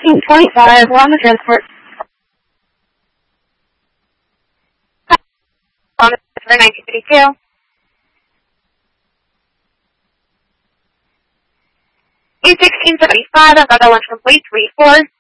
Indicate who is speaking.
Speaker 1: 1625, we're on the transport. On the 1952. E1675, I've got the lunch complete, 3-4.